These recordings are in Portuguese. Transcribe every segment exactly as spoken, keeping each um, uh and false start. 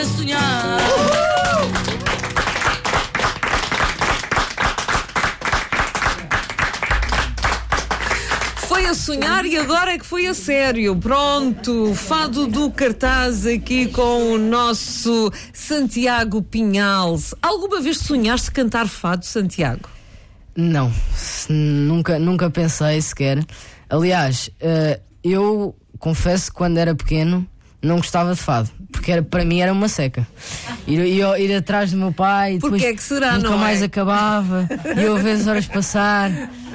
a sonhar. Foi a sonhar e agora é que foi a sério. Pronto, fado do cartaz aqui com o nosso Santiago Pinhals. Alguma vez sonhaste cantar fado, Santiago? Não, nunca, nunca pensei sequer. Aliás, uh, eu confesso que quando era pequeno não gostava de fado, porque era, para mim era uma seca. Ir, ir, ir atrás do meu pai e depois Porquê é que será, nunca não mais é? acabava e eu ver as horas passar.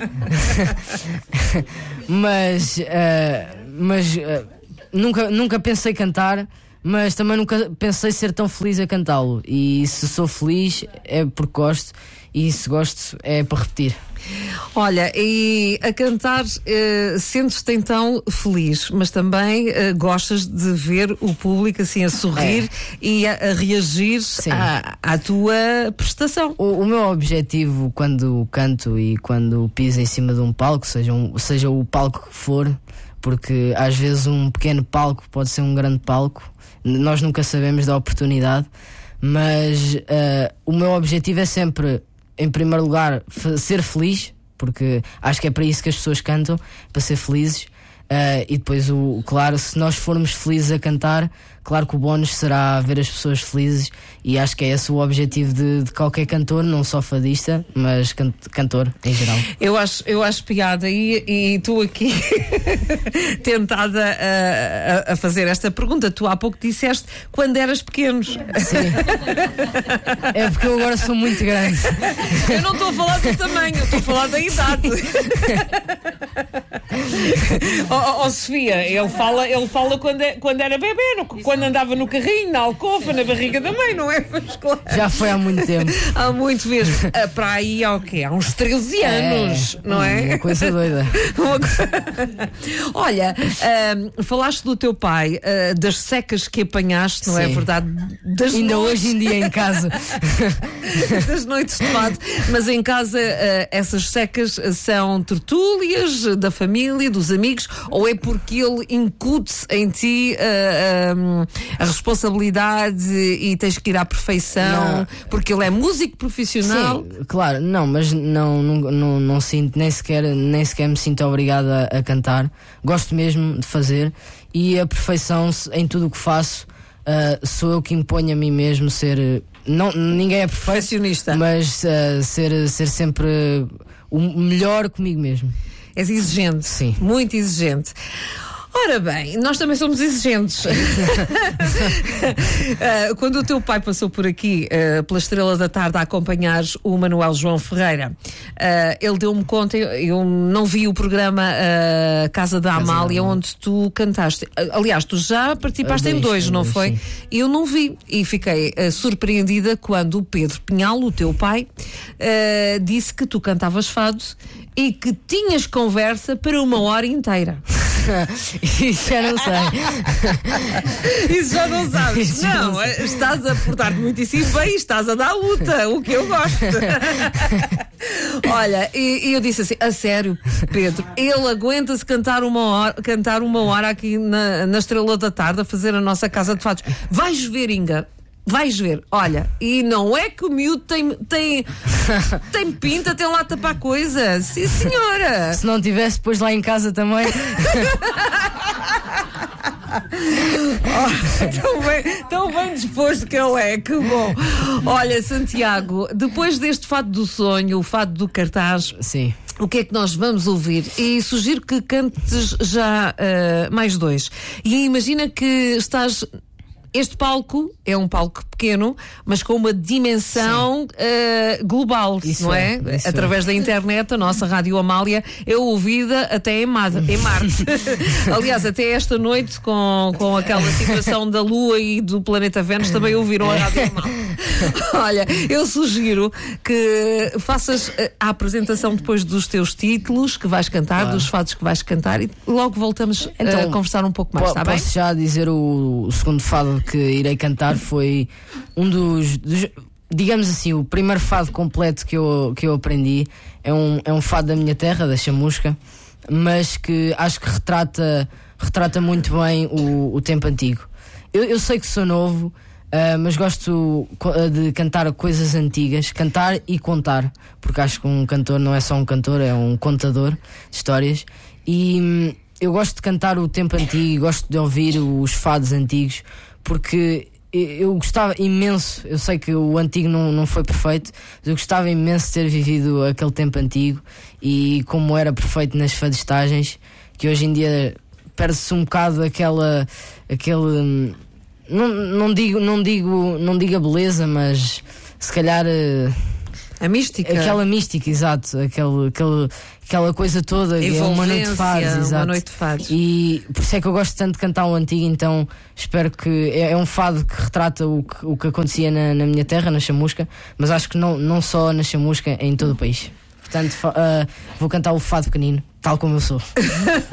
mas uh, mas uh, nunca, nunca pensei cantar, mas também nunca pensei ser tão feliz a cantá-lo. E se sou feliz é porque gosto, e se gosto é para repetir. Olha, e a cantar uh, sentes-te então feliz, mas também uh, gostas de ver o público assim a sorrir é. e a, a reagir à, à tua prestação. O, o meu objetivo quando canto e quando piso em cima de um palco, seja, um, seja o palco que for, porque às vezes um pequeno palco pode ser um grande palco, nós nunca sabemos da oportunidade, mas uh, o meu objetivo é sempre, em primeiro lugar, f- ser feliz, porque acho que é para isso que as pessoas cantam, para ser felizes. Uh, e depois, o, claro, se nós formos felizes a cantar, claro que o bónus será ver as pessoas felizes, e acho que é esse o objetivo de, de qualquer cantor, não só fadista, mas can, cantor em geral. Eu acho, eu acho piada e, e tu aqui tentada a, a, a fazer esta pergunta. Tu há pouco disseste quando eras pequeno. Sim. É porque eu agora sou muito grande. Eu não estou a falar do tamanho, eu estou a falar da idade. Oh, oh, Sofia, ele fala, ele fala quando, é, quando era bebê, no, quando andava no carrinho, na alcova, na barriga da mãe, não é? Mas, claro. Já foi há muito tempo. Há muito mesmo. Ah, para aí há o quê? Há uns treze anos, é, não é? Uma coisa doida. Uma co... Olha, ah, falaste do teu pai, ah, das secas que apanhaste, não Sim. é verdade? Das Ainda noites... hoje em dia em casa. Das noites de fado. Mas em casa, ah, essas secas são tertúlias da família, dos amigos, ou é porque ele incute em ti uh, um, a responsabilidade e tens que ir à perfeição, não. porque ele é músico profissional? Sim, claro, não, mas não, não, não, não sinto, nem sequer, nem sequer me sinto obrigada a, a cantar. Gosto mesmo de fazer, e a perfeição em tudo o que faço, uh, sou eu que imponho a mim mesmo ser, não, ninguém é perfeccionista, mas uh, ser, ser sempre o melhor comigo mesmo. És exigente. Sim. Muito exigente. Ora bem, nós também somos exigentes. uh, quando o teu pai passou por aqui, uh, pela Estrela da Tarde, a acompanhar o Manuel João Ferreira, uh, ele deu-me conta, eu, eu não vi o programa uh, Casa da Casa Amália, da onde tu cantaste. Uh, aliás, tu já participaste dois, em dois, não dois, foi? Sim. Eu não vi e fiquei uh, surpreendida quando o Pedro Pinhal, o teu pai, uh, disse que tu cantavas fado e que tinhas conversa para uma hora inteira. Isso já não sei. Isso já não sabes. Isso não, não estás a portar-te muitíssimo bem e estás a dar luta, o que eu gosto. Olha, e, e eu disse assim, a sério, Pedro, ele aguenta-se cantar uma hora, cantar uma hora aqui na, na Estrela da Tarde a fazer a nossa Casa de Fados. Vais ver, Inga. Vais ver, olha, e não é que o miúdo tem, tem, tem pinta, tem lata para a coisa. Sim, senhora. Se não tivesse depois lá em casa também. Oh, tão, bem, tão bem disposto que ele é, que bom. Olha, Santiago, depois deste fado do sonho, o fado do cartaz, sim, o que é que nós vamos ouvir? E sugiro que cantes já uh, mais dois. E imagina que estás... Este palco é um palco pequeno, mas com uma dimensão uh, global, isso não é? é? Através é. da internet, a nossa Rádio Amália é ouvida até em, Mar- em Marte. Aliás, até esta noite, com, com aquela situação da Lua e do planeta Vênus, também ouviram a Rádio Amália. Olha, eu sugiro que faças a apresentação depois dos teus títulos que vais cantar, claro. dos fados que vais cantar, e logo voltamos então, a conversar um pouco mais, po- está bem? Posso já dizer o, o segundo fado que irei cantar foi um dos, dos, digamos assim, o primeiro fado completo que eu, que eu aprendi. É um, é um fado da minha terra, da Chamusca, mas que acho que retrata, retrata muito bem o, o tempo antigo. Eu, eu sei que sou novo, Uh, mas gosto de cantar coisas antigas, cantar e contar, porque acho que um cantor não é só um cantor, é um contador de histórias. E hum, eu gosto de cantar o tempo antigo, gosto de ouvir os fados antigos, porque eu gostava imenso, eu sei que o antigo não, não foi perfeito, mas eu gostava imenso de ter vivido aquele tempo antigo e como era perfeito nas fadestagens, que hoje em dia perde-se um bocado aquela, aquele, não, não, digo, não, digo, não digo a beleza, mas se calhar a mística, aquela mística, exato, aquele, aquele, aquela coisa toda, é uma noite de fados, exato. Uma noite de fados. E por isso é que eu gosto tanto de cantar o antigo, então espero que é, é um fado que retrata o que, o que acontecia na, na minha terra, na Chamusca, mas acho que não, não só na Chamusca, em todo o país. Portanto, uh, vou cantar o fado pequenino, tal como eu sou.